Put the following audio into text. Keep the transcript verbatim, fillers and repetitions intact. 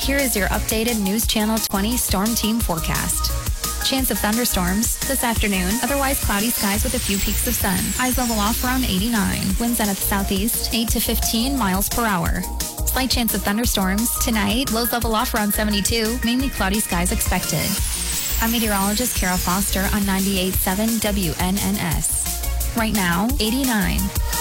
Here is your updated News Channel twenty Storm Team forecast. Chance of thunderstorms this afternoon. Otherwise cloudy skies with a few peaks of sun. Highs level off around eighty-nine. Winds out of the southeast, eight to fifteen miles per hour. Slight chance of thunderstorms. Tonight, lows level off around seventy-two. Mainly cloudy skies expected. I'm meteorologist Kara Foster on ninety-eight point seven W N N S. Right now, eighty-nine.